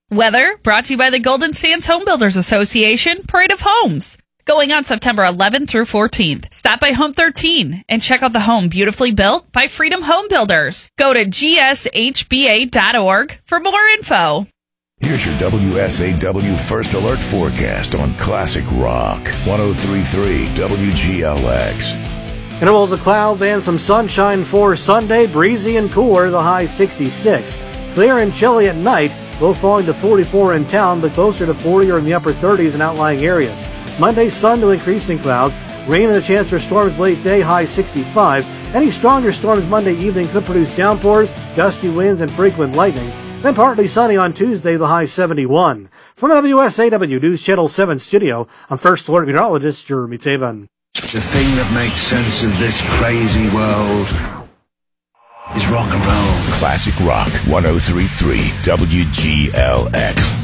Weather brought to you by the Golden Sands Home Builders Association Parade of Homes. Going on September 11th through 14th. Stop by Home 13 and check out the home beautifully built by Freedom Home Builders. Go to gshba.org for more info. Here's your WSAW First Alert forecast on Classic Rock 103.3 WGLX. Intervals of clouds and some sunshine for Sunday. Breezy and cooler, the high 66. Clear and chilly at night, low falling to 44 in town, but closer to 40 or in the upper 30s in outlying areas. Monday, sun to increasing clouds. Rain and a chance for storms late day, high 65. Any stronger storms Monday evening could produce downpours, gusty winds, and frequent lightning. Then partly sunny on Tuesday, the high 71. From WSAW News Channel 7 studio, I'm First Alert Meteorologist Jeremy Taban. The thing that makes sense of this crazy world is rock and roll. Classic Rock 103.3 WGLX.